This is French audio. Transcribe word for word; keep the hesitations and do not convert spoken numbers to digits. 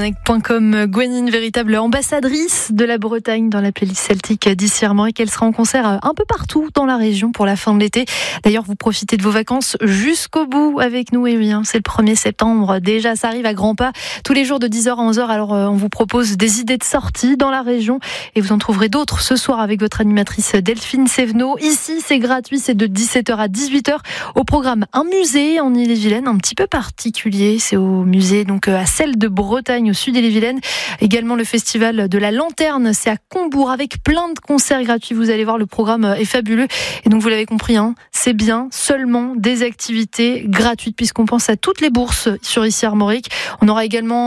mag point com. Gwenyne, véritable ambassadrice de la Bretagne dans la playlist celtique d'Ici Armorique. Elle sera en concert un peu partout dans la région pour la fin de l'été. D'ailleurs, vous profitez de vos vacances jusqu'au bout avec nous. Et oui, hein, c'est le premier septembre. Déjà, ça arrive à grands pas. Tous les jours de dix heures à onze heures. Alors, euh, on vous propose des idées de sortie dans la région. Et vous en trouverez d'autres ce soir avec votre animatrice Delphine Sévenot. Ici, c'est gratuit. C'est de dix-sept heures à dix-huit heures. Au programme, un musée en Ille-et-Vilaine, un petit peu particulier. C'est au musée donc à Celle de Bretagne, au sud d'Ille-et-Vilaine. Également le festival de la Lanterne, c'est à Combourg avec plein de concerts gratuits. Vous allez voir, le programme est fabuleux. Et donc vous l'avez compris, hein, c'est bien seulement des activités gratuites puisqu'on pense à toutes les bourses sur Ici Armorique. On aura également